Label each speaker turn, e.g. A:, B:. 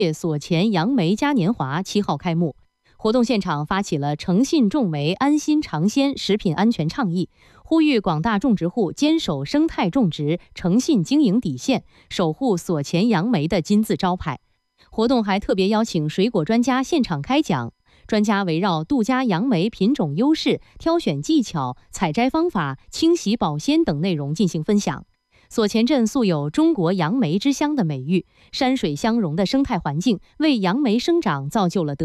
A: 所前杨梅嘉年华7号开幕。活动现场发起了诚信种梅、安心尝鲜食品安全倡议，呼吁广大种植户坚守生态种植、诚信经营底线，守护所前杨梅的金字招牌。活动还特别邀请水果专家现场开讲，专家围绕杜家杨梅品种优势、挑选技巧、采摘方法、清洗保鲜等内容进行分享。所前镇素有中国杨梅之乡的美誉，山水相融的生态环境为杨梅生长造就了